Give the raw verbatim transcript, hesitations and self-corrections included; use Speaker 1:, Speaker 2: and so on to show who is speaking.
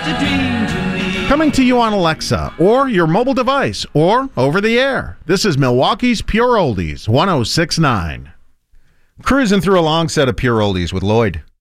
Speaker 1: a dream to me.
Speaker 2: Coming to you on Alexa, or your mobile device, or over the air. This is Milwaukee's Pure Oldies, one oh six point nine. Cruising through a long set of Pure Oldies with Lloyd.